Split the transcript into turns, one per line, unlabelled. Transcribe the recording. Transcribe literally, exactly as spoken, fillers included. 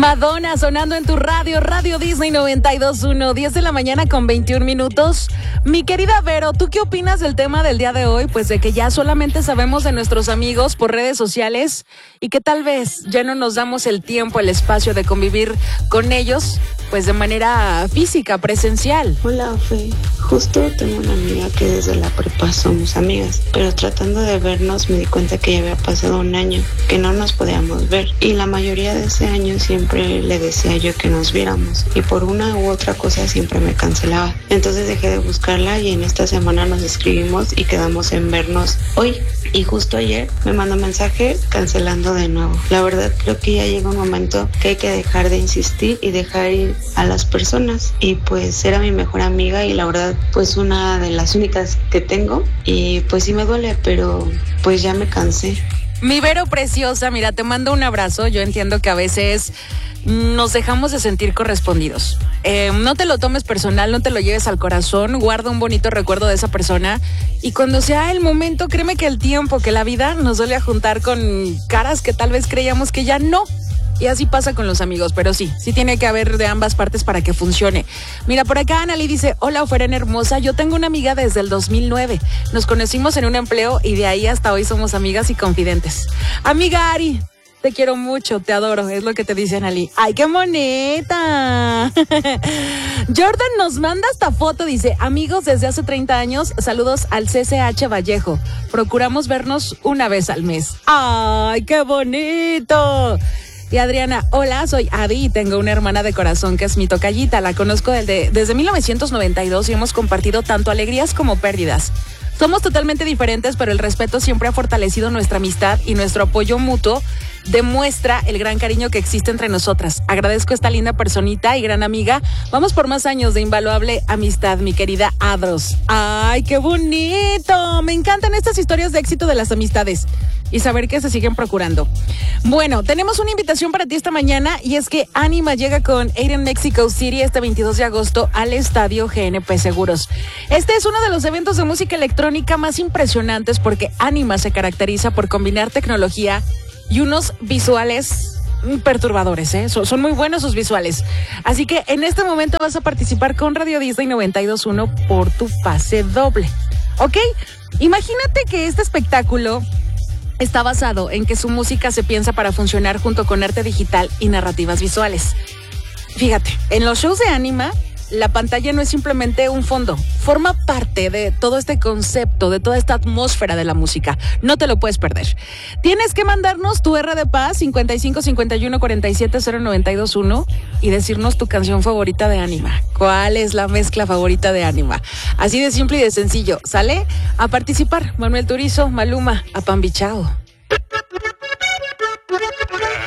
Madonna sonando en tu radio, Radio Disney noventa y dos punto uno, diez de la mañana con veintiún minutos. Mi querida Vero, ¿tú qué opinas del tema del día de hoy? Pues de que ya solamente sabemos de nuestros amigos por redes sociales y que tal vez ya no nos damos el tiempo, el espacio de convivir con ellos, pues de manera física, presencial.
Hola, Fe. Justo tengo una amiga que desde la prepa somos amigas, pero tratando de vernos me di cuenta que ya había pasado un año, que no nos podíamos ver. Y la mayoría de ese año siempre le decía yo que nos viéramos y por una u otra cosa siempre me cancelaba. Entonces dejé de buscarla y en esta semana nos escribimos y quedamos en vernos hoy. Y justo ayer me mandó un mensaje cancelando de nuevo. La verdad creo que ya llega un momento que hay que dejar de insistir y dejar ir a las personas. Y pues era mi mejor amiga y la verdad pues una de las únicas que tengo. Y pues sí me duele, pero pues ya me cansé.
Mi Vero preciosa, mira, te mando un abrazo. Yo entiendo que a veces nos dejamos de sentir correspondidos. Eh, no te lo tomes personal, no te lo lleves al corazón, guarda un bonito recuerdo de esa persona y cuando sea el momento, créeme que el tiempo, que la vida nos suele a juntar con caras que tal vez creíamos que ya no. Y así pasa con los amigos, pero sí, sí tiene que haber de ambas partes para que funcione. Mira, por acá Analí dice, hola, Oferen hermosa, yo tengo una amiga desde el dos mil nueve. Nos conocimos en un empleo y de ahí hasta hoy somos amigas y confidentes. Amiga Ari, te quiero mucho, te adoro, es lo que te dice Analí. ¡Ay, qué bonita! Jordan nos manda esta foto, dice, amigos desde hace treinta años, saludos al C C H Vallejo. Procuramos vernos una vez al mes. ¡Ay, qué bonito! Y Adriana, hola, soy Adi y tengo una hermana de corazón que es mi tocallita. La conozco desde, desde mil novecientos noventa y dos y hemos compartido tanto alegrías como pérdidas. Somos totalmente diferentes, pero el respeto siempre ha fortalecido nuestra amistad y nuestro apoyo mutuo demuestra el gran cariño que existe entre nosotras. Agradezco a esta linda personita y gran amiga. Vamos por más años de invaluable amistad, mi querida Adros. ¡Ay, qué bonito! Me encantan estas historias de éxito de las amistades y saber que se siguen procurando. Bueno, tenemos una invitación para ti esta mañana y es que Anima llega con Aiden Mexico City este veintidós de agosto al Estadio G N P Seguros. Este es uno de los eventos de música electrónica más impresionantes porque Anima se caracteriza por combinar tecnología y unos visuales perturbadores, ¿eh? Son, son muy buenos sus visuales. Así que en este momento vas a participar con Radio Disney noventa y dos punto uno por tu pase doble. ¿Ok? Imagínate que este espectáculo está basado en que su música se piensa para funcionar junto con arte digital y narrativas visuales. Fíjate, en los shows de Anima, la pantalla no es simplemente un fondo, forma parte de todo este concepto, de toda esta atmósfera de la música. No te lo puedes perder. Tienes que mandarnos tu R de paz cincuenta y cinco cincuenta y uno cuarenta y siete cero noventa y dos uno y decirnos tu canción favorita de Anima. ¿Cuál es la mezcla favorita de Anima? Así de simple y de sencillo. ¿Sale? A participar. Manuel Turizo, Maluma, Apambichao.